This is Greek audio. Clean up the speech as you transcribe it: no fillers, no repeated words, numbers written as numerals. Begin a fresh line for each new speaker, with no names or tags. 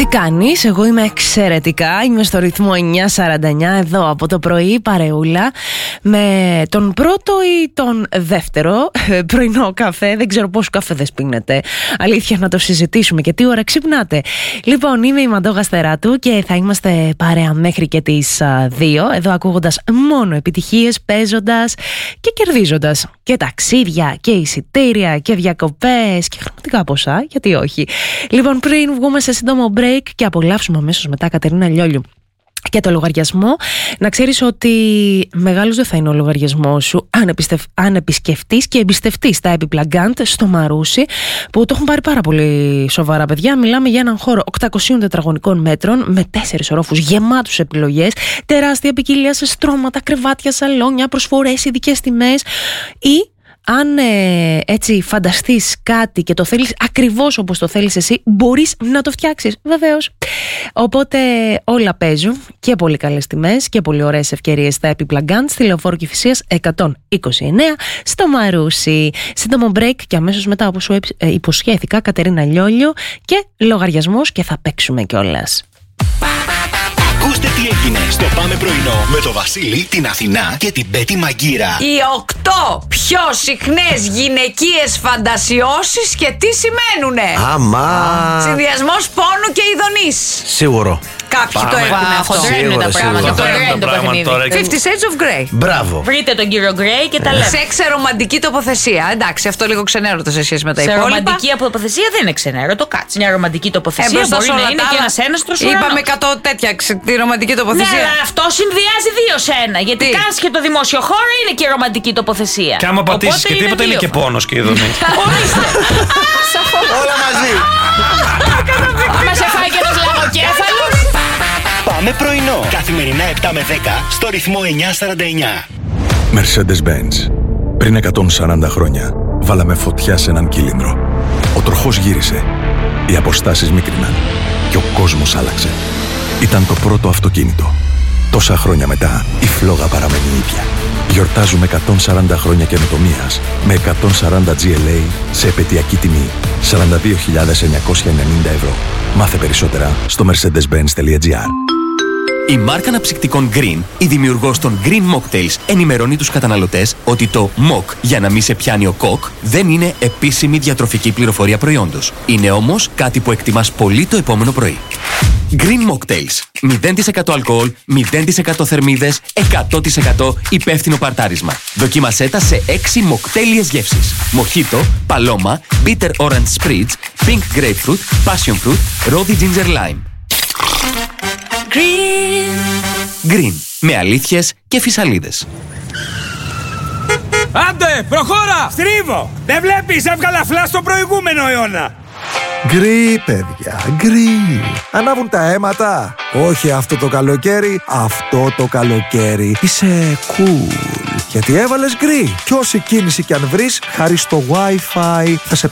κάνεις? Εγώ είμαι εξαιρετικά. Είμαι στο ρυθμό 9:49 εδώ από το πρωί, παρεούλα, με τον πρώτο ή τον δεύτερο πρωινό καφέ. Δεν ξέρω πόσους καφέδες πίνετε. Αλήθεια, να το συζητήσουμε. Και τι ώρα ξυπνάτε? Λοιπόν, είμαι η Μαντώ Γαστεράτου και θα είμαστε παρέα μέχρι και τις 2. Εδώ ακούγοντας μόνο επιτυχίες, παίζοντας και κερδίζοντας και ταξίδια και εισιτήρια και διακοπές και χρηματικά ποσά. Γιατί όχι? Λοιπόν, πριν βγούμε σε σύντομο break και απολαύσουμε αμέσως μετά Κατερίνα Λιόλιου και το λογαριασμό, να ξέρεις ότι μεγάλος δεν θα είναι ο λογαριασμός σου αν επισκεφτείς και εμπιστευτείς τα Epiplagant στο Μαρούσι, που το έχουν πάρει πάρα πολύ σοβαρά, παιδιά. Μιλάμε για έναν χώρο 800 τετραγωνικών μέτρων με 4 ορόφους γεμάτους επιλογές, τεράστια ποικιλία σε στρώματα, κρεβάτια, σαλόνια, προσφορές, ειδικές τιμές. Ή αν έτσι φανταστείς κάτι και το θέλεις ακριβώς όπως το θέλεις εσύ, μπορείς να το φτιάξεις, βεβαίως. Οπότε όλα παίζουν και πολύ καλές τιμές και πολύ ωραίες ευκαιρίες στα Epiplagant, στη Λεωφόρο Κηφισίας 129 στο Μαρούσι. Σύντομο break και αμέσως μετά, όπως σου υποσχέθηκα, Κατερίνα Λιόλιο και λογαριασμός, και θα παίξουμε κιόλας.
Ακούστε τι έγινε στο Πάμε Πρωινό με το Βασίλη, την Αθηνά και την Πέτη Μαγκύρα.
Οι 8 πιο συχνές γυναικείες φαντασιώσεις και τι σημαίνουνε.
Άμα.
Συνδυασμός πόνου και ειδονής.
Σίγουρο.
Κάποιοι το έχουν αυτό.
Χοντρένουν τα πράγματα. Χοντρένουν το παιχνίδι.
50 Shades of Grey.
Μπράβο.
Βρείτε τον κύριο Γκρέι και τα λέμε.
Σεξ σε ρομαντική τοποθεσία. Εντάξει, αυτό λίγο ξενέρωτο σε σχέση με τα υπόλοιπα.
Σε ρομαντική τοποθεσία δεν είναι ξενέρωτο. Κάτσε. Μια ρομαντική τοποθεσία μπορεί να είναι και ένας έναστρος ουρανός.
Είπαμε 100 τέτοια τη ρομαντική τοποθεσία.
Ναι, αυτό συνδυάζει δύο σε ένα. Γιατί κάνεις και το δημόσιο χώρο, είναι και η ρομαντική τοποθεσία.
Και άμα πατήσεις και τίποτα, είναι και πόνος και ειδονή.
Όλα μαζί.
Μα σε φάει και ένας λαγοκέφαλος.
Πάμε Πρωινό. Καθημερινά 7 με 10 στο ρυθμό 9:49.
Mercedes-Benz. Πριν 140 χρόνια βάλαμε φωτιά σε έναν κύλινδρο. Ο τροχός γύρισε. Οι αποστάσεις μίκριναν. Και ο κόσμος άλλαξε. Ήταν το πρώτο αυτοκίνητο. Τόσα χρόνια μετά η φλόγα παραμένει ίδια. Γιορτάζουμε 140 χρόνια καινοτομίας με 140 GLA σε επαιτειακή τιμή 42.990 ευρώ. Μάθε περισσότερα στο mercedes-benz.gr.
Η μάρκα αναψυκτικών Green, η δημιουργός των Green Mocktails, ενημερώνει τους καταναλωτές ότι το Mock, για να μην σε πιάνει ο κοκ, δεν είναι επίσημη διατροφική πληροφορία προϊόντος. Είναι όμως κάτι που εκτιμάς πολύ το επόμενο πρωί. Green Mocktails. 0% αλκοόλ, 0% θερμίδες, 100% υπεύθυνο παρτάρισμα. Δοκίμασέ τα σε 6 μοκτέλιες γεύσεις. Mojito, Paloma, Bitter Orange Spritz, Pink Grapefruit, Passion Fruit, Rosy Ginger Lime. Green. Με αλήθειες και φυσαλίδες.
Άντε, προχώρα! Στρίβω! Δεν βλέπεις, έβγαλα φλάς στο προηγούμενο αιώνα!
Γκρι, παιδιά, γκρι. Ανάβουν τα αίματα. Όχι αυτό το καλοκαίρι, αυτό το καλοκαίρι. Είσαι cool. Γιατί έβαλες γκρι. Κι όση κίνηση κι αν βρεις, χάρη στο Wi-Fi θα σε